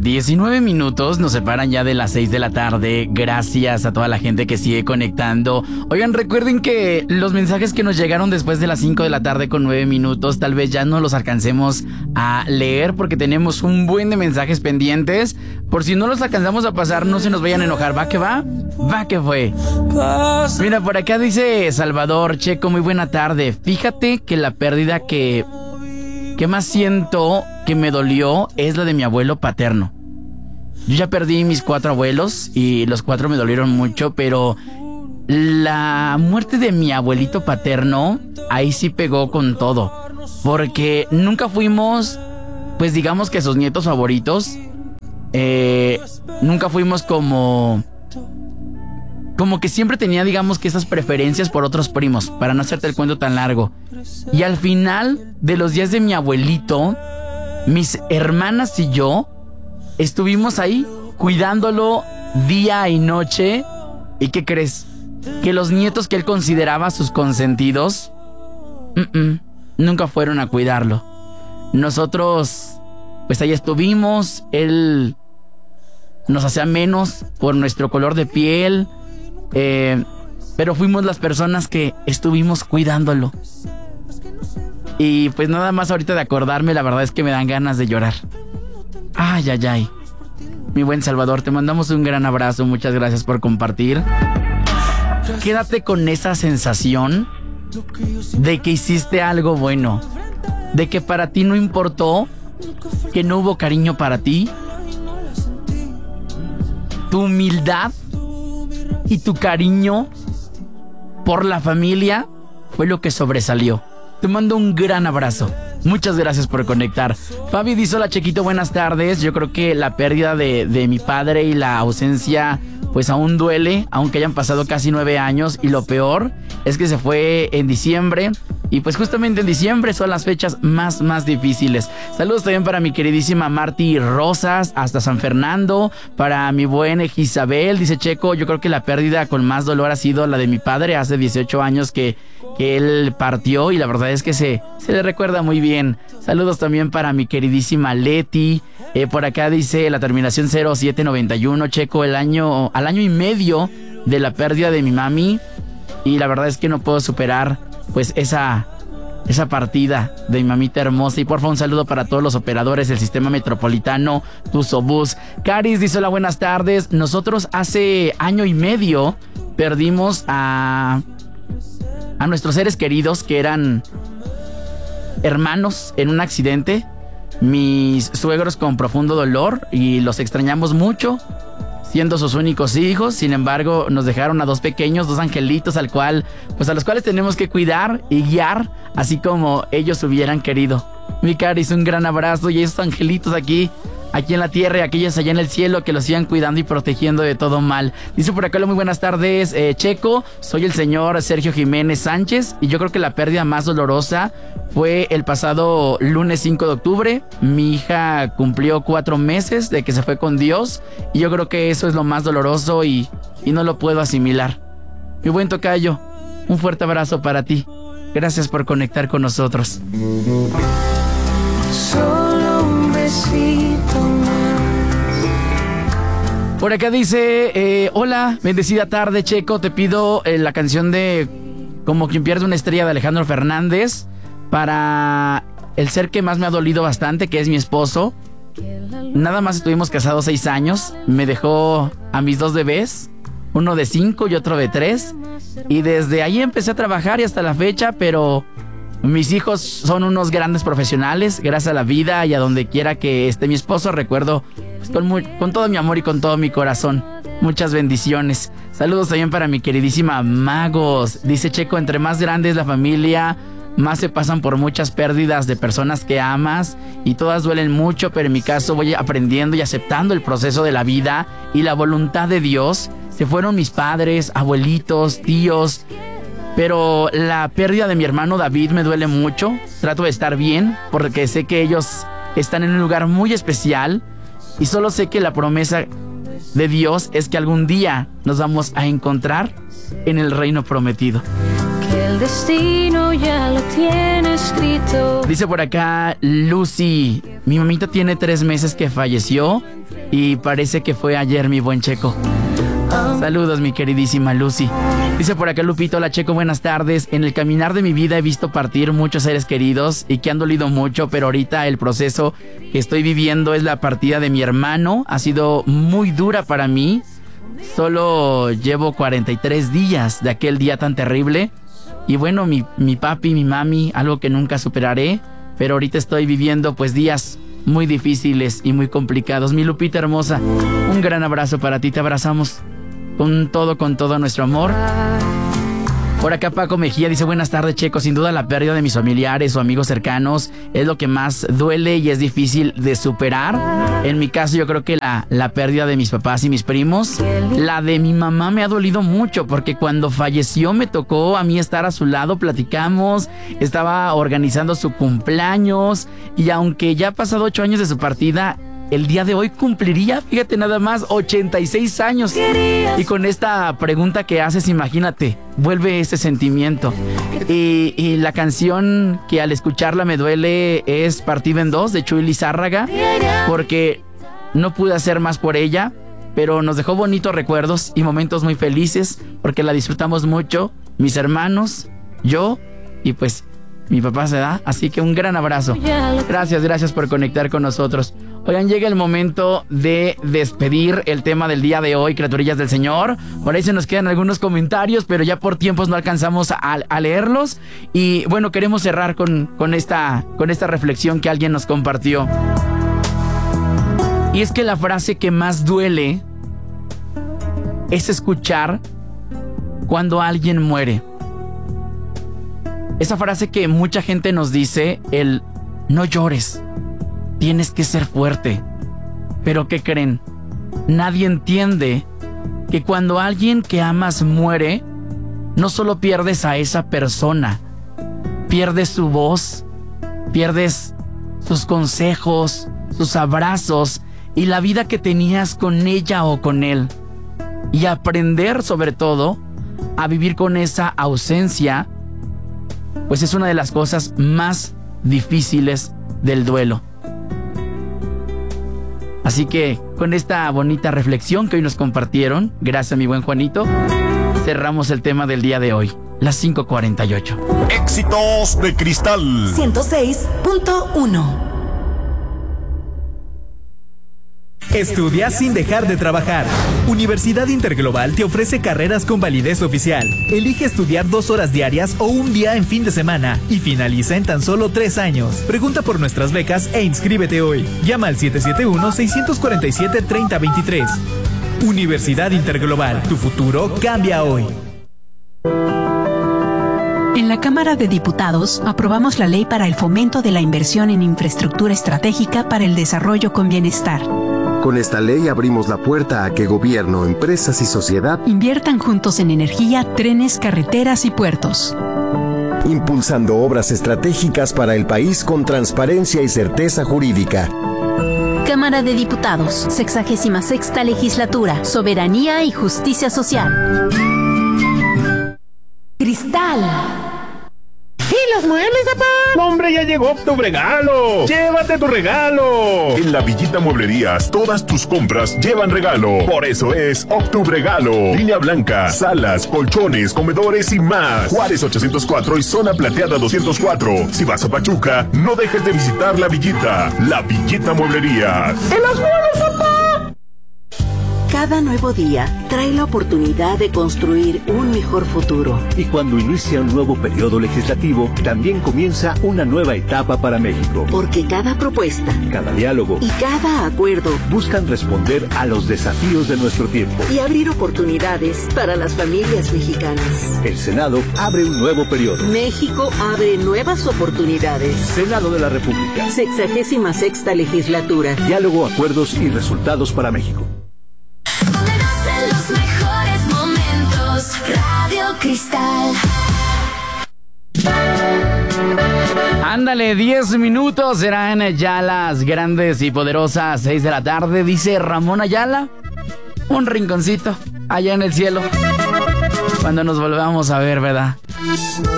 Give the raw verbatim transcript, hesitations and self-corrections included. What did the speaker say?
diecinueve minutos nos separan ya de las seis de la tarde. Gracias a toda la gente que sigue conectando. Oigan, recuerden que los mensajes que nos llegaron después de las cinco de la tarde con nueve minutos, tal vez ya no los alcancemos a leer porque tenemos un buen de mensajes pendientes. Por si no los alcanzamos a pasar, no se nos vayan a enojar. ¿Va que va? Va que fue. Mira, por acá dice Salvador: Checo, muy buena tarde. Fíjate que la pérdida que... ¿Qué más siento que me dolió? Es la de mi abuelo paterno. Yo ya perdí mis cuatro abuelos y los cuatro me dolieron mucho, pero la muerte de mi abuelito paterno, ahí sí pegó con todo. Porque nunca fuimos, pues digamos que sus nietos favoritos. Eh, nunca fuimos como... Como que siempre tenía, digamos, que esas preferencias por otros primos, para no hacerte el cuento tan largo. Y al final de los días de mi abuelito, mis hermanas y yo estuvimos ahí cuidándolo día y noche. ¿Y qué crees? Que los nietos que él consideraba sus consentidos, uh-uh, nunca fueron a cuidarlo. Nosotros, pues ahí estuvimos. Él nos hacía menos por nuestro color de piel. Eh, pero fuimos las personas que estuvimos cuidándolo. Y pues nada más ahorita de acordarme, la verdad es que me dan ganas de llorar. Ay, ay, ay. Mi buen Salvador, te mandamos un gran abrazo. Muchas gracias por compartir. Quédate con esa sensación de que hiciste algo bueno, de que para ti no importó, que no hubo cariño para ti. Tu humildad y tu cariño por la familia fue lo que sobresalió. Te mando un gran abrazo. Muchas gracias por conectar. Fabi dice: hola Chequito, buenas tardes. Yo creo que la pérdida de, de mi padre y la ausencia pues aún duele, aunque hayan pasado casi nueve años. Y lo peor es que se fue en diciembre. Y pues justamente en diciembre son las fechas más, más difíciles. Saludos también para mi queridísima Marty Rosas, hasta San Fernando. Para mi buena Isabel, dice Checo: yo creo que la pérdida con más dolor ha sido la de mi padre. Hace dieciocho años que, que él partió y la verdad es que se, se le recuerda muy bien. Saludos también para mi queridísima Leti. Eh, por acá dice la terminación cero siete noventa y uno. Checo, el año, al año y medio de la pérdida de mi mami. Y la verdad es que no puedo superar pues esa, esa partida de mi mamita hermosa. Y por favor un saludo para todos los operadores del sistema metropolitano Tusobús. Caris dice: hola, buenas tardes. Nosotros hace año y medio perdimos a, a nuestros seres queridos que eran hermanos en un accidente. Mis suegros con profundo dolor y los extrañamos mucho, siendo sus únicos hijos. Sin embargo, nos dejaron a dos pequeños, dos angelitos al cual, pues a los cuales tenemos que cuidar y guiar, así como ellos hubieran querido. Mi Caris, un gran abrazo. Y esos angelitos aquí, aquí en la tierra, y aquellos allá en el cielo, que los sigan cuidando y protegiendo de todo mal. Dice por acá: muy buenas tardes, eh, Checo. Soy el señor Sergio Jiménez Sánchez y yo creo que la pérdida más dolorosa fue el pasado lunes cinco de octubre. Mi hija cumplió cuatro meses de que se fue con Dios y yo creo que eso es lo más doloroso y, y no lo puedo asimilar. Mi buen tocayo, un fuerte abrazo para ti. Gracias por conectar con nosotros. Solo un besito más. Por acá dice: eh, hola, bendecida tarde, Checo. Te pido eh, la canción de Como quien pierde una estrella de Alejandro Fernández para el ser que más me ha dolido bastante, que es mi esposo. Nada más estuvimos casados seis años. Me dejó a mis dos bebés, uno de cinco y otro de tres. Y desde ahí empecé a trabajar y hasta la fecha, pero mis hijos son unos grandes profesionales, gracias a la vida y a donde quiera que esté mi esposo. Recuerdo pues, con, muy, con todo mi amor y con todo mi corazón. Muchas bendiciones. Saludos también para mi queridísima Magos. Dice Checo: entre más grande es la familia, más se pasan por muchas pérdidas de personas que amas y todas duelen mucho, pero en mi caso voy aprendiendo y aceptando el proceso de la vida y la voluntad de Dios. Se fueron mis padres, abuelitos, tíos, pero la pérdida de mi hermano David me duele mucho. Trato de estar bien porque sé que ellos están en un lugar muy especial y solo sé que la promesa de Dios es que algún día nos vamos a encontrar en el reino prometido. Que el destino ya lo tiene escrito. Dice por acá Lucy: mi mamita tiene tres meses que falleció y parece que fue ayer, mi buen Checo. Saludos, mi queridísima Lucy. Dice por acá Lupito, hola Checo, buenas tardes. En el caminar de mi vida he visto partir muchos seres queridos y que han dolido mucho, pero ahorita el proceso que estoy viviendo es la partida de mi hermano. Ha sido muy dura para mí. Solo llevo cuarenta y tres días de aquel día tan terrible. Y bueno, mi, mi papi, mi mami, algo que nunca superaré. Pero ahorita estoy viviendo pues días muy difíciles y muy complicados. Mi Lupita hermosa, un gran abrazo para ti, te abrazamos con todo, con todo nuestro amor. Por acá Paco Mejía dice, buenas tardes Checo, sin duda la pérdida de mis familiares o amigos cercanos es lo que más duele y es difícil de superar. En mi caso yo creo que la, la pérdida de mis papás y mis primos. La de mi mamá me ha dolido mucho porque cuando falleció me tocó a mí estar a su lado, platicamos, estaba organizando su cumpleaños y aunque ya ha pasado ocho años de su partida, el día de hoy cumpliría, fíjate nada más, ochenta y seis años. Y con esta pregunta que haces, imagínate, vuelve ese sentimiento. Y, y la canción que al escucharla me duele es Partida en Dos, de Chuy Lizárraga, porque no pude hacer más por ella, pero nos dejó bonitos recuerdos y momentos muy felices, porque la disfrutamos mucho, mis hermanos, yo y pues mi papá se da. Así que un gran abrazo. Gracias, gracias por conectar con nosotros. Oigan, llega el momento de despedir el tema del día de hoy, criaturillas del Señor. Por ahí se nos quedan algunos comentarios, pero ya por tiempos no alcanzamos a, a leerlos. Y bueno, queremos cerrar con, con, esta, con esta reflexión que alguien nos compartió. Y es que la frase que más duele es escuchar cuando alguien muere. Esa frase que mucha gente nos dice, el no llores. Tienes que ser fuerte. Pero ¿qué creen? Nadie entiende que cuando alguien que amas muere, no solo pierdes a esa persona, pierdes su voz, pierdes sus consejos, sus abrazos y la vida que tenías con ella o con él. Y aprender sobre todo a vivir con esa ausencia, pues es una de las cosas más difíciles del duelo. Así que con esta bonita reflexión que hoy nos compartieron, gracias a mi buen Juanito, cerramos el tema del día de hoy, las cinco cuarenta y ocho. Éxitos de Cristal ciento seis punto uno. Estudia sin dejar de trabajar. Universidad Interglobal te ofrece carreras con validez oficial. Elige estudiar dos horas diarias o un día en fin de semana y finaliza en tan solo tres años. Pregunta por nuestras becas e inscríbete hoy. Llama al siete siete uno, seis cuatro siete, tres cero dos tres. Universidad Interglobal, tu futuro cambia hoy. En la Cámara de Diputados aprobamos la ley para el fomento de la inversión en infraestructura estratégica para el desarrollo con bienestar. Con esta ley abrimos la puerta a que gobierno, empresas y sociedad inviertan juntos en energía, trenes, carreteras y puertos. Impulsando obras estratégicas para el país con transparencia y certeza jurídica. Cámara de Diputados, sexagésima sexta legislatura, soberanía y justicia social. Cristal. ¿Y los muebles, papá? No, hombre, ya llegó tu regalo. Llévate tu regalo. En la Villita Mueblerías, todas tus compras llevan regalo. Por eso es Octubregalo. Línea blanca, salas, colchones, comedores y más. Juárez ochocientos cuatro y Zona Plateada doscientos cuatro. Si vas a Pachuca, no dejes de visitar la Villita. La Villita Mueblerías. ¡En los muebles, papá! Cada nuevo día trae la oportunidad de construir un mejor futuro. Y cuando inicia un nuevo periodo legislativo, también comienza una nueva etapa para México. Porque cada propuesta, cada diálogo y cada acuerdo buscan responder a los desafíos de nuestro tiempo y abrir oportunidades para las familias mexicanas. El Senado abre un nuevo periodo. México abre nuevas oportunidades. Senado de la República. Sexagésima sexta legislatura. Diálogo, acuerdos y resultados para México. Los mejores momentos, Radio Cristal. Ándale, diez minutos, serán ya las grandes y poderosas seis de la tarde, dice Ramón Ayala. Un rinconcito allá en el cielo. Cuando nos volvamos a ver, ¿verdad?